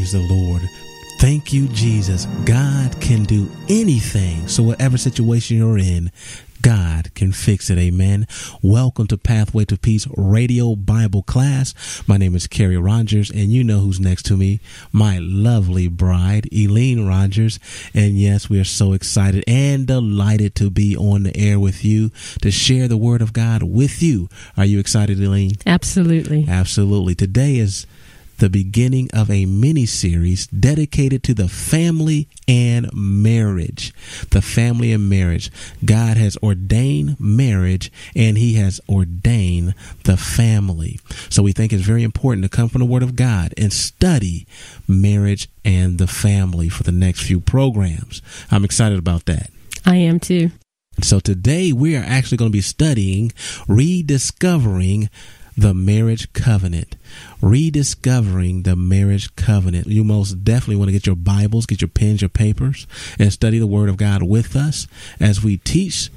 Praise the Lord. Thank you, Jesus. God can do anything. So whatever situation you're in, God can fix it. Amen. Welcome to Pathway to Peace Radio Bible class. My name is Carrie Rogers, and you know who's next to me, my lovely bride, Eileen Rogers. And yes, we are so excited and delighted to be on the air with you to share the word of God with you. Are you excited, Eileen? Absolutely. Absolutely. Today is the beginning of a mini-series dedicated to the family and marriage. The family and marriage. God has ordained marriage, and he has ordained the family. So we think it's very important to come from the Word of God and study marriage and the family for the next few programs. I'm excited about that. I am too. So today we are actually going to be studying Rediscovering the Marriage Covenant. Rediscovering the Marriage Covenant. You most definitely want to get your Bibles, get your pens, your papers, and study the Word of God with us as we teach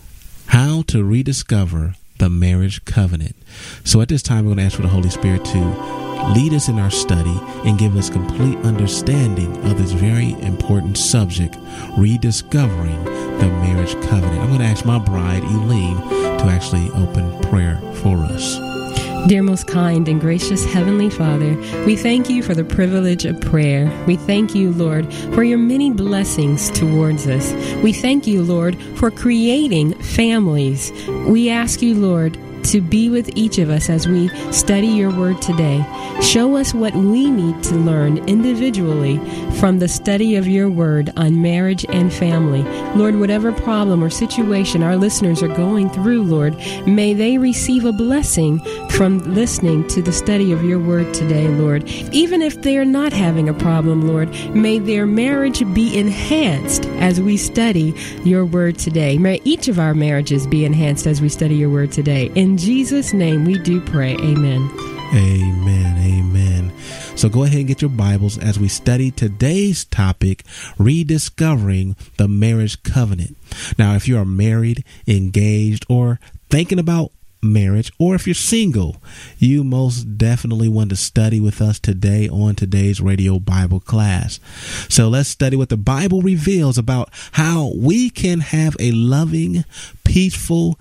how to rediscover the marriage covenant. So at this time, we're going to ask for the Holy Spirit to lead us in our study and give us complete understanding of this very important subject, rediscovering the marriage covenant. I'm going to ask my bride, Eileen, to actually open prayer for us. Dear most kind and gracious Heavenly Father, we thank you for the privilege of prayer. We thank you, Lord, for your many blessings towards us. We thank you, Lord, for creating families. We ask you, Lord, to be with each of us as we study your word today. Show us what we need to learn individually from the study of your word on marriage and family. Lord, whatever problem or situation our listeners are going through, Lord, may they receive a blessing from listening to the study of your word today, Lord. Even if they're not having a problem, Lord, may their marriage be enhanced as we study your word today. May each of our marriages be enhanced as we study your word today. In Jesus' name we do pray. Amen. Amen. Amen. So go ahead and get your Bibles as we study today's topic, rediscovering the marriage covenant. Now, if you are married, engaged, or thinking about marriage, or if you're single, you most definitely want to study with us today on today's radio Bible class. So let's study what the Bible reveals about how we can have a loving, peaceful,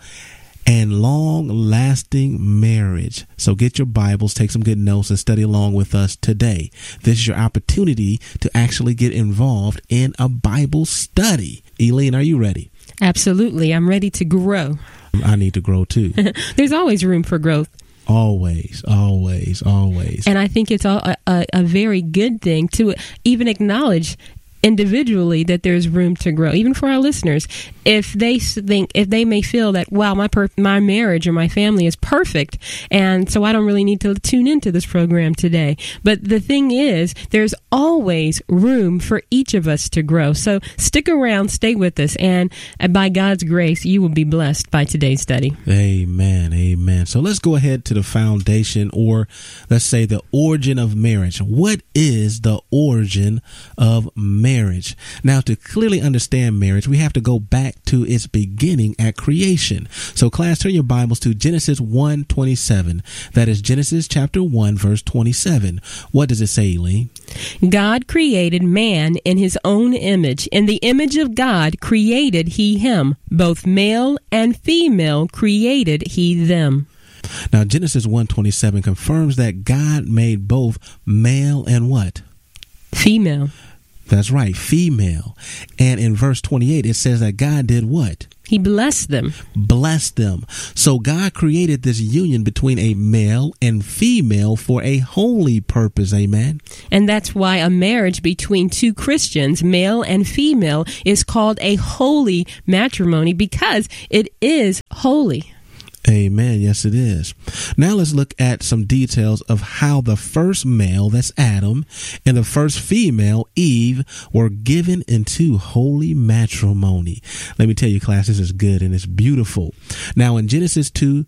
and long-lasting marriage. So get your Bibles, take some good notes, and study along with us today. This is your opportunity to actually get involved in a Bible study. Eileen, are you ready? Absolutely. I'm ready to grow. I need to grow too. There's always room for growth. Always, always, always. And I think it's a very good thing to even acknowledge individually that there's room to grow, even for our listeners. If they may feel that, wow, my marriage or my family is perfect, and so I don't really need to tune into this program today. But the thing is, there's always room for each of us to grow. So stick around, stay with us, and by God's grace, you will be blessed by today's study. Amen. Amen. So let's go ahead to the foundation, or let's say the origin of marriage. What is the origin of marriage? Now, to clearly understand marriage, we have to go back to its beginning at creation. So class, turn your Bibles to Genesis 1:27. That is Genesis chapter 1, verse 27. What does it say, Eileen? God created man in his own image. In the image of God created he him. Both male and female created he them. Now, Genesis 1:27 confirms that God made both male and what? Female. That's right, female. And in verse 28, it says that God did what? He blessed them. Blessed them. So God created this union between a male and female for a holy purpose. Amen. And that's why a marriage between two Christians, male and female, is called a holy matrimony, because it is holy. Amen. Yes, it is. Now let's look at some details of how the first male, that's Adam, and the first female, Eve, were given into holy matrimony. Let me tell you, class, this is good and it's beautiful. Now in Genesis 2,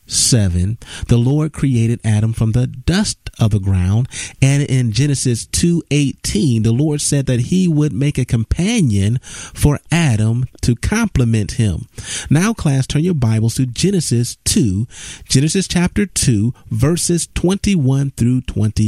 7, the Lord created Adam from the dust of the ground. And in Genesis 2:18, the Lord said that he would make a companion for Adam to complement him. Now, class, turn your Bibles to Genesis chapter 2, verses 21 through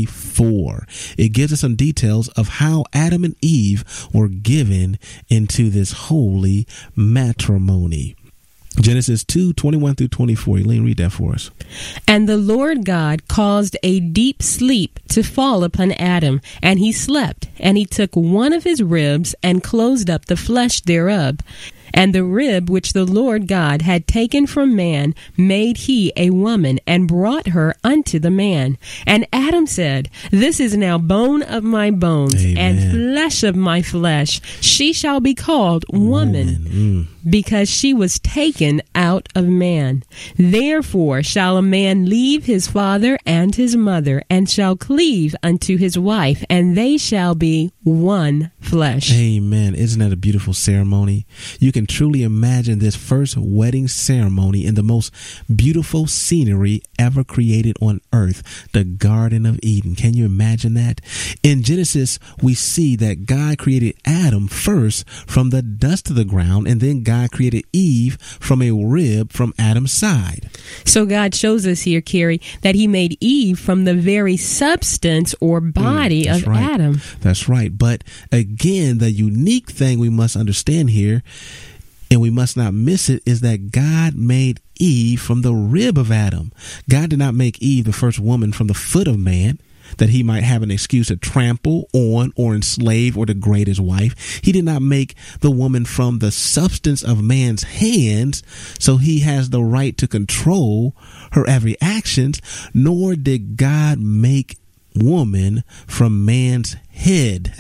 24. It gives us some details of how Adam and Eve were given into this holy matrimony. Genesis 2:21 through 24. Elaine, read that for us. And the Lord God caused a deep sleep to fall upon Adam, and he slept. And he took one of his ribs and closed up the flesh thereof. And the rib which the Lord God had taken from man made he a woman, and brought her unto the man. And Adam said, This is now bone of my bones, Amen. and flesh of my flesh. She shall be called woman, because she was taken out of man. Therefore shall a man leave his father and his mother, and shall cleave unto his wife, and they shall be one flesh. Amen. Isn't that a beautiful ceremony? You can truly imagine this first wedding ceremony in the most beautiful scenery ever created on earth, the Garden of Eden. Can you imagine that? In Genesis, we see that God created Adam first from the dust of the ground, and then God created Eve from a rib from Adam's side. So God shows us here, Carrie, that he made Eve from the very substance or body of right. Adam. That's right. But again, the unique thing we must understand here, and we must not miss it, is that God made Eve from the rib of Adam. God did not make Eve the first woman from the foot of man, that he might have an excuse to trample on or enslave or degrade his wife. He did not make the woman from the substance of man's hands, so he has the right to control her every actions, nor did God make woman from man's head,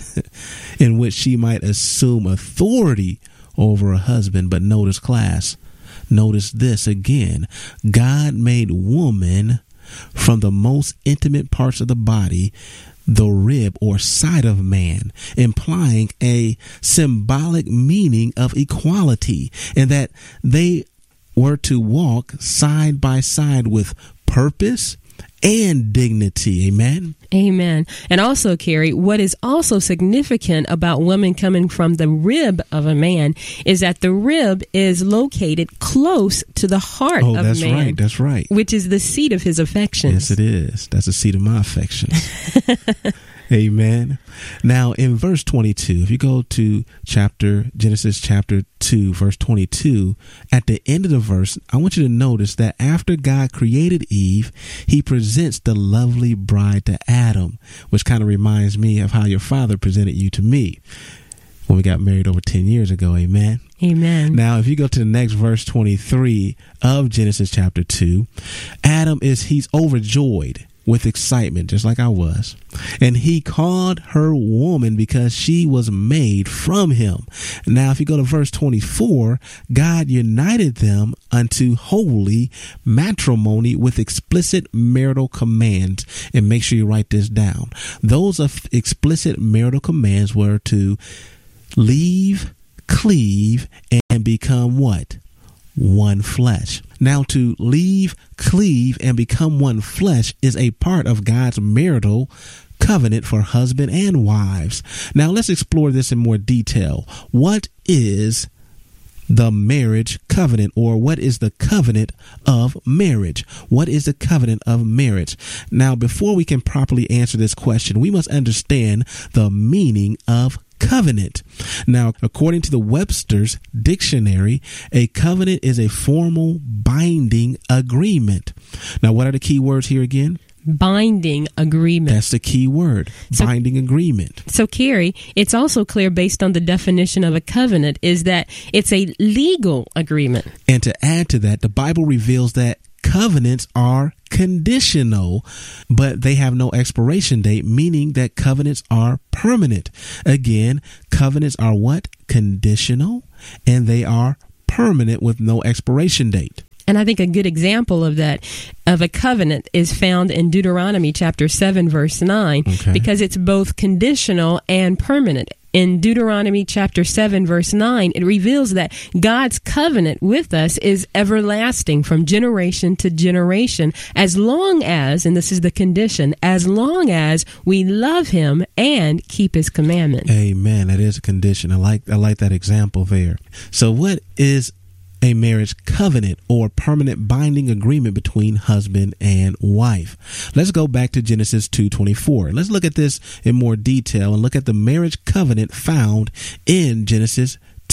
in which she might assume authority over a husband. But notice, class, notice this again. God made woman from the most intimate parts of the body, the rib or side of man, implying a symbolic meaning of equality, and that they were to walk side by side with purpose and dignity. Amen. Amen. And also, Carrie, what is also significant about women coming from the rib of a man is that the rib is located close to the heart of that's man. Right. That's right. Which is the seat of his affections. Yes, it is. That's the seat of my affections. Amen. Now, in verse 22, if you go to Genesis chapter 2, verse 22, at the end of the verse, I want you to notice that after God created Eve, he presents the lovely bride to Adam, which kind of reminds me of how your father presented you to me when we got married over 10 years ago. Amen. Amen. Now, if you go to the next verse 23 of Genesis chapter 2, he's overjoyed with excitement, just like I was. And he called her woman because she was made from him. Now, if you go to verse 24, God united them unto holy matrimony with explicit marital commands. And make sure you write this down. Those explicit marital commands were to leave, cleave, and become what? One flesh. Now, to leave, cleave, and become one flesh is a part of God's marital covenant for husband and wives. Now, let's explore this in more detail. What is the marriage covenant, or what is the covenant of marriage? What is the covenant of marriage? Now, before we can properly answer this question, we must understand the meaning of covenant. Now, according to the Webster's dictionary, a covenant is a formal binding agreement. Now, what are the key words here again? Binding agreement. That's the key word, binding agreement. So, Carrie, it's also clear based on the definition of a covenant is that it's a legal agreement. And to add to that, the Bible reveals that covenants are conditional, but they have no expiration date, meaning that covenants are permanent. Again, covenants are what? Conditional, and they are permanent with no expiration date. And I think a good example of that, of a covenant, is found in Deuteronomy chapter 7, verse 9, because it's both conditional and permanent. in Deuteronomy chapter 7, verse 9, it reveals that God's covenant with us is everlasting from generation to generation, as long as, and this is the condition, as long as we love him and keep his commandments. Amen. That is a condition. I like that example there. So what is a marriage covenant or permanent binding agreement between husband and wife? Let's go back to Genesis 2:24. Let's look at this in more detail and look at the marriage covenant found in Genesis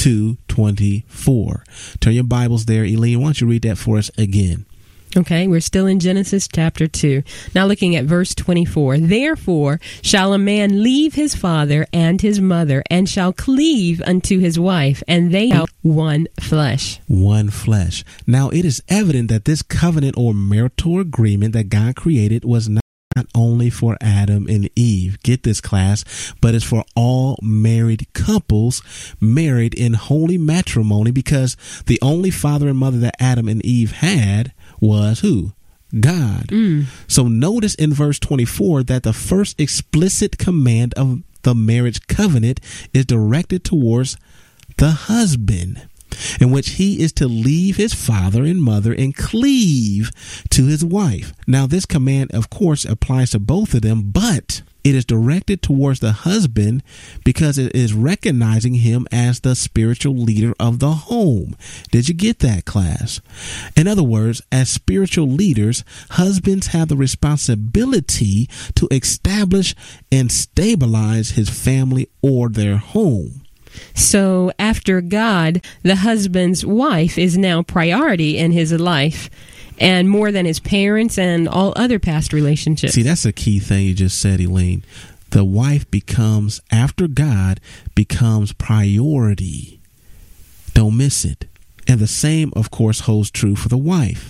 2:24. Turn your Bibles there. Eileen, why don't you read that for us again? Okay, we're still in Genesis chapter 2. Now looking at verse 24. Therefore shall a man leave his father and his mother, and shall cleave unto his wife, and they are one flesh. One flesh. Now it is evident that this covenant or marital agreement that God created was not only for Adam and Eve, get this, class, but it's for all married couples married in holy matrimony, because the only father and mother that Adam and Eve had was who? God. So notice in verse 24 that the first explicit command of the marriage covenant is directed towards the husband, in which he is to leave his father and mother and cleave to his wife. Now, this command, of course, applies to both of them, but it is directed towards the husband because it is recognizing him as the spiritual leader of the home. Did you get that, class? In other words, as spiritual leaders, husbands have the responsibility to establish and stabilize his family or their home. So after God, the husband's wife is now priority in his life, and more than his parents and all other past relationships. See, that's a key thing you just said, Elaine. The wife becomes, after God, becomes priority. Don't miss it. And the same, of course, holds true for the wife.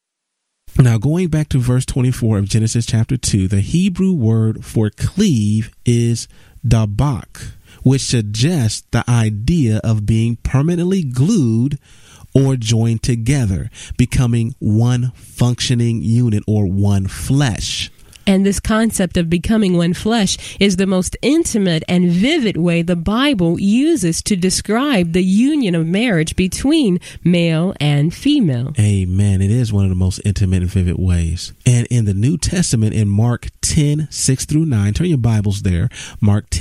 Now, going back to verse 24 of Genesis chapter 2, the Hebrew word for cleave is dabak, which suggests the idea of being permanently glued or joined together, becoming one functioning unit or one flesh. And this concept of becoming one flesh is the most intimate and vivid way the Bible uses to describe the union of marriage between male and female. Amen. It is one of the most intimate and vivid ways. And in the New Testament, in Mark 10:6-9, turn your Bibles there, Mark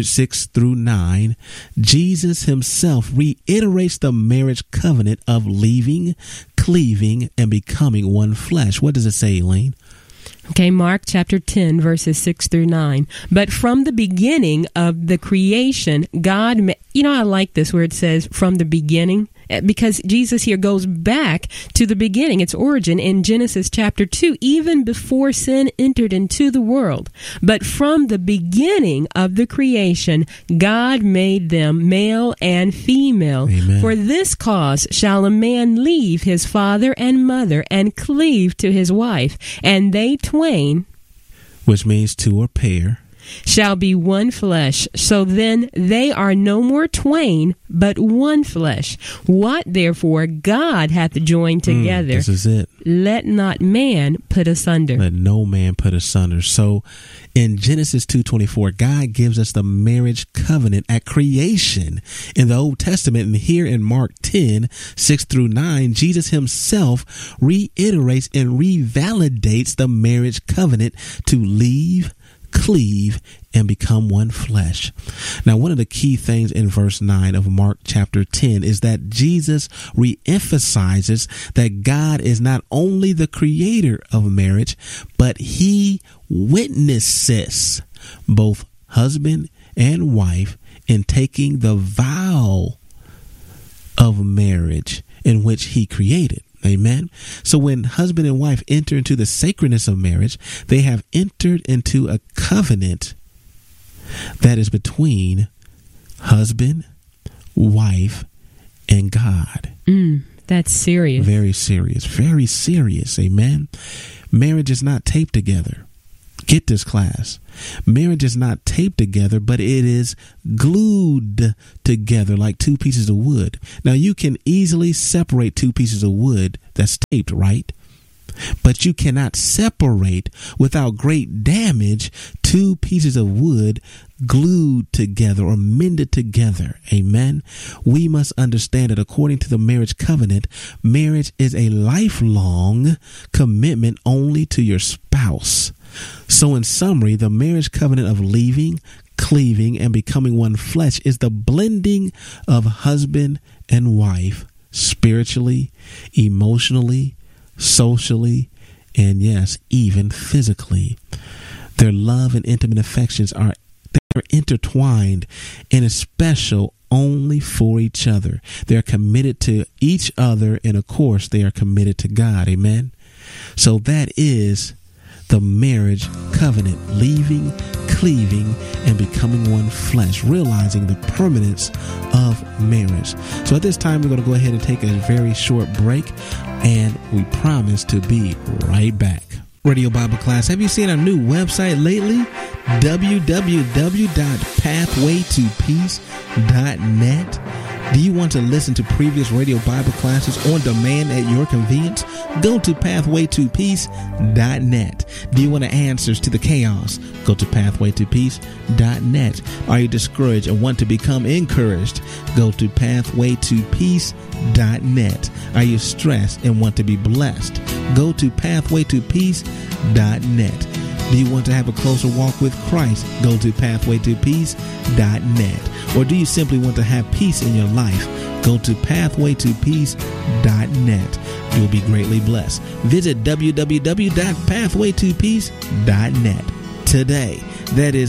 10:6-9, Jesus himself reiterates the marriage covenant of leaving, cleaving, and becoming one flesh. What does it say, Elaine? Okay, Mark chapter 10, verses 6-9. But from the beginning of the creation, God, I like this where it says from the beginning, because Jesus here goes back to the beginning, its origin in Genesis chapter 2, even before sin entered into the world. But from the beginning of the creation, God made them male and female. Amen. For this cause shall a man leave his father and mother and cleave to his wife, and they twain, which means two or pair, shall be one flesh. So then they are no more twain, but one flesh. What therefore God hath joined together, this is it. Let not man put asunder. Let no man put asunder. So in Genesis 2:24, God gives us the marriage covenant at creation in the Old Testament. And here in Mark 10:6-9, Jesus himself reiterates and revalidates the marriage covenant to leave, cleave, and become one flesh. Now, one of the key things in verse 9 of Mark chapter 10 is that Jesus reemphasizes that God is not only the creator of marriage, but he witnesses both husband and wife in taking the vow of marriage in which he created. Amen. So when husband and wife enter into the sacredness of marriage, they have entered into a covenant that is between husband, wife, and God. That's serious. Very serious. Very serious. Amen. Marriage is not taped together. Get this, class. Marriage is not taped together, but it is glued together like two pieces of wood. Now, you can easily separate two pieces of wood that's taped, right? But you cannot separate without great damage two pieces of wood glued together or mended together. Amen. We must understand that according to the marriage covenant, marriage is a lifelong commitment only to your spouse. So in summary, the marriage covenant of leaving, cleaving, and becoming one flesh is the blending of husband and wife spiritually, emotionally, socially, and yes, even physically. Their love and intimate affections are intertwined and is special only for each other. They are committed to each other, and of course, they are committed to God. Amen. So that is the marriage covenant, leaving, cleaving, and becoming one flesh, realizing the permanence of marriage. So at this time, we're going to go ahead and take a very short break, and we promise to be right back. Radio Bible Class, have you seen our new website lately? www.pathwaytopeace.net. Do you want to listen to previous Radio Bible classes on demand at your convenience? Go to pathwaytopeace.net. Do you want answers to the chaos? Go to pathwaytopeace.net. Are you discouraged and want to become encouraged? Go to pathwaytopeace.net. Are you stressed and want to be blessed? Go to pathwaytopeace.net. Do you want to have a closer walk with Christ? Go to pathwaytopeace.net. Or do you simply want to have peace in your life? Go to pathwaytopeace.net. You'll be greatly blessed. Visit www.pathwaytopeace.net today. That is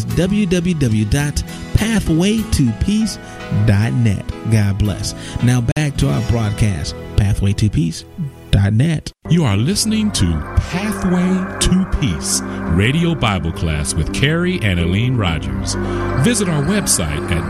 www.pathwaytopeace.net. God bless. Now back to our broadcast, pathwaytopeace.net. You are listening to Pathway to Peace, Radio Bible Class with Carrie and Elaine Rogers. Visit our website at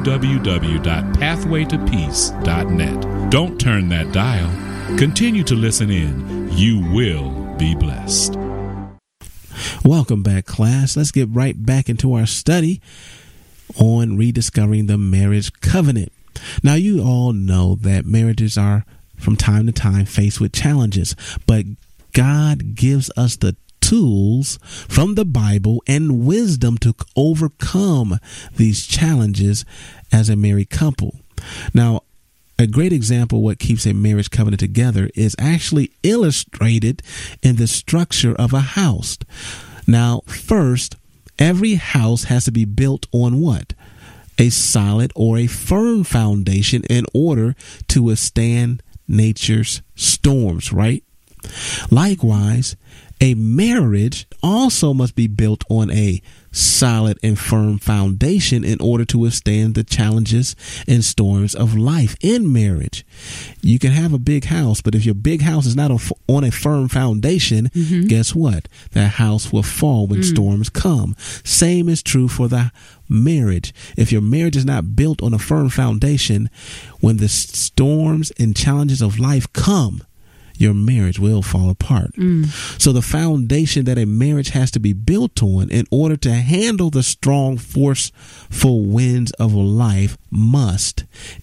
www.pathwaytopeace.net. Don't turn that dial. Continue to listen in. You will be blessed. Welcome back, class. Let's get right back into our study on rediscovering the marriage covenant. Now, you all know that marriages are from time to time faced with challenges, but God gives us the tools from the Bible and wisdom to overcome these challenges as a married couple. Now, a great example of what keeps a marriage covenant together is actually illustrated in the structure of a house. Now, first, every house has to be built on what? A solid or a firm foundation in order to withstand nature's storms, right? Likewise, a marriage also must be built on a solid and firm foundation in order to withstand the challenges and storms of life in marriage. You can have a big house, but if your big house is not on a firm foundation, guess what? That house will fall when storms come. Same is true for the marriage. If your marriage is not built on a firm foundation, when the storms and challenges of life come, your marriage will fall apart. So the foundation that a marriage has to be built on in order to handle the strong, forceful winds of life must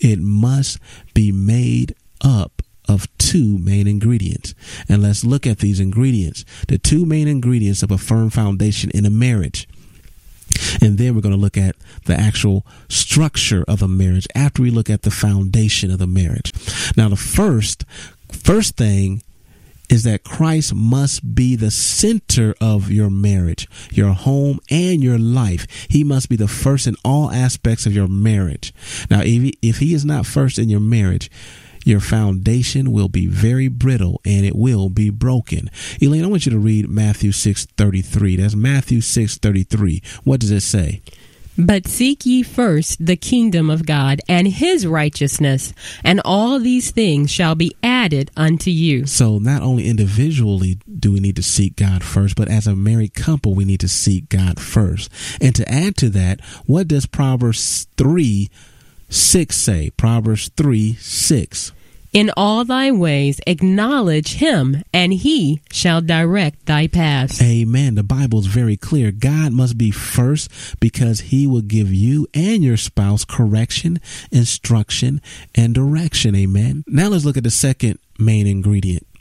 be made up of two main ingredients. And let's look at these ingredients. The two main ingredients of a firm foundation in a marriage. And then we're going to look at the actual structure of a marriage after we look at the foundation of the marriage. Now, the first thing is that Christ must be the center of your marriage, your home, and your life. He must be the first in all aspects of your marriage. Now, if he is not first in your marriage, your foundation will be very brittle and it will be broken. Elaine, I want you to read Matthew 6:33. That's Matthew 6:33. What does it say? But seek ye first the kingdom of God and his righteousness, and all these things shall be added unto you. So not only individually do we need to seek God first, but as a married couple, we need to seek God first. And to add to that, what does Proverbs 3:6 say? Proverbs 3:6. In all thy ways acknowledge him, and he shall direct thy paths. Amen. The Bible is very clear. God must be first because he will give you and your spouse correction, instruction, and direction. Amen. Now let's look at the second main ingredient.